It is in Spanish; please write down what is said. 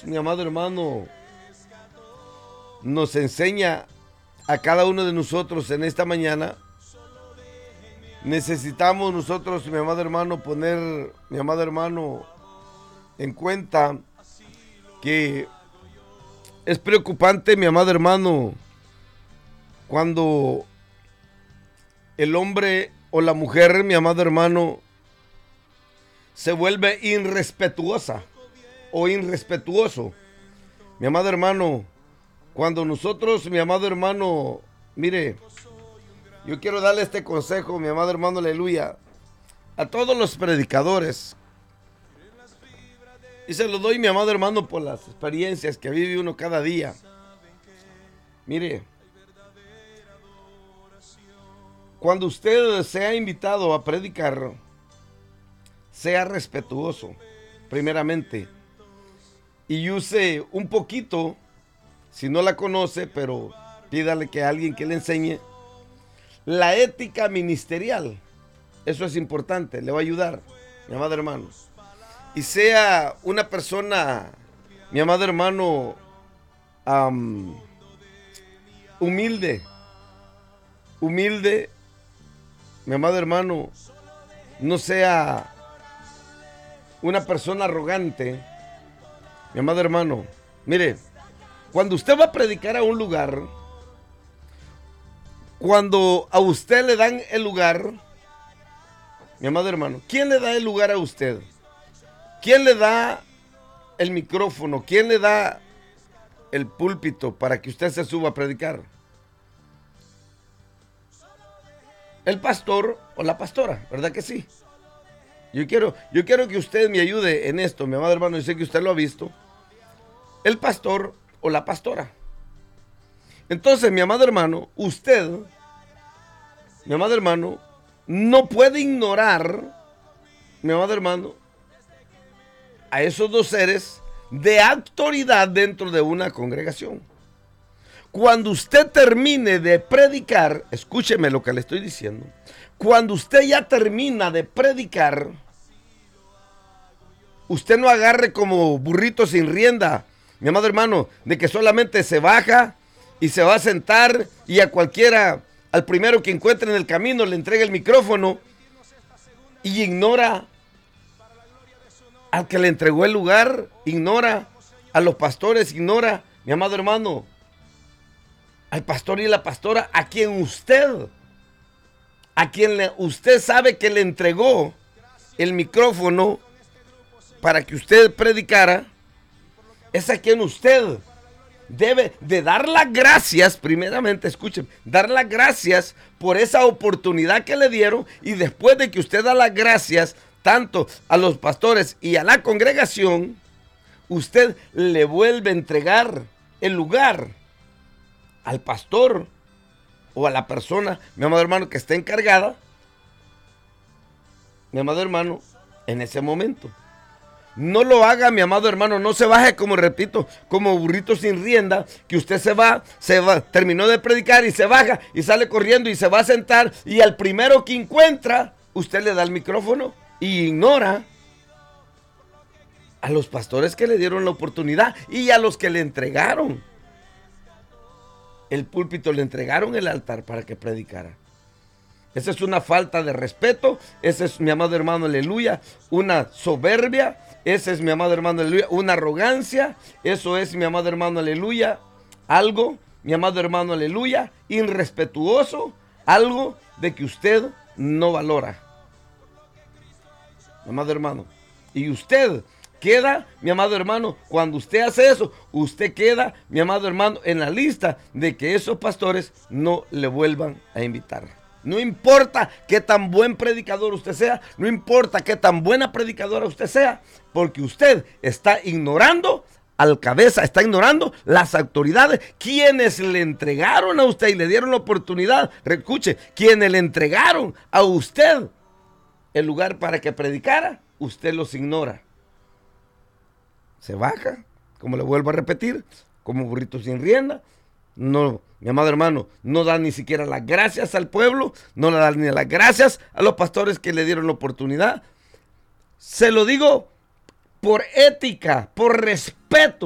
mi amado hermano, nos enseña a cada uno de nosotros en esta mañana. Necesitamos nosotros, mi amado hermano, poner, mi amado hermano, en cuenta que es preocupante, mi amado hermano, cuando el hombre o la mujer, mi amado hermano, se vuelve irrespetuosa o irrespetuoso. Mi amado hermano, cuando nosotros, mi amado hermano, mire, yo quiero darle este consejo, mi amado hermano, aleluya, a todos los predicadores. Y se lo doy, mi amado hermano, por las experiencias que vive uno cada día. Mire, cuando usted sea invitado a predicar, sea respetuoso, primeramente, y use un poquito, si no la conoce, pero pídale que alguien que le enseñe, la ética ministerial. Eso es importante, le va a ayudar, mi amado hermano. Y sea una persona, mi amado hermano, humilde, mi amado hermano, no sea una persona arrogante, mi amado hermano. Mire, cuando usted va a predicar a un lugar, cuando a usted le dan el lugar, mi amado hermano, ¿quién le da el lugar a usted? ¿Quién le da el micrófono? ¿Quién le da el púlpito para que usted se suba a predicar? El pastor o la pastora, ¿verdad que sí? Yo quiero que usted me ayude en esto, mi amado hermano, yo sé que usted lo ha visto. El pastor o la pastora. Entonces, mi amado hermano, usted, mi amado hermano, no puede ignorar, mi amado hermano, a esos dos seres de autoridad dentro de una congregación. Cuando usted termine de predicar, escúcheme lo que le estoy diciendo. Cuando usted ya termina de predicar, usted no agarre como burrito sin rienda, mi amado hermano, de que solamente se baja y se va a sentar y a cualquiera, al primero que encuentre en el camino, le entrega el micrófono y ignora al que le entregó el lugar, ignora a los pastores, ignora, mi amado hermano, al pastor y la pastora, a quien usted sabe que le entregó el micrófono para que usted predicara, es a quien usted debe de dar las gracias, primeramente, escuchen, dar las gracias por esa oportunidad que le dieron, y después de que usted da las gracias tanto a los pastores y a la congregación, usted le vuelve a entregar el lugar al pastor o a la persona, mi amado hermano, que está encargada, mi amado hermano, en ese momento. No lo haga, mi amado hermano, no se baje, como repito, como burrito sin rienda, que usted se va, terminó de predicar y se baja y sale corriendo y se va a sentar, y al primero que encuentra, usted le da el micrófono y ignora a los pastores que le dieron la oportunidad y a los que le entregaron el púlpito, le entregaron el altar para que predicara. Esa es una falta de respeto. Ese es, mi amado hermano, aleluya, una soberbia. Ese es, mi amado hermano, aleluya, una arrogancia. Eso es, mi amado hermano, aleluya, algo, mi amado hermano, aleluya, irrespetuoso, algo de que usted no valora, mi amado hermano. Y usted queda, mi amado hermano, cuando usted hace eso, usted queda, mi amado hermano, en la lista de que esos pastores no le vuelvan a invitar. No importa qué tan buen predicador usted sea, no importa qué tan buena predicadora usted sea, porque usted está ignorando al cabeza, está ignorando las autoridades, quienes le entregaron a usted y le dieron la oportunidad. Escuche, quienes le entregaron a usted el lugar para que predicara, usted los ignora. Se baja, como le vuelvo a repetir, como burrito sin rienda. No, mi amado hermano, no da ni siquiera las gracias al pueblo, no le da ni las gracias a los pastores que le dieron la oportunidad. Se lo digo por ética, por respeto.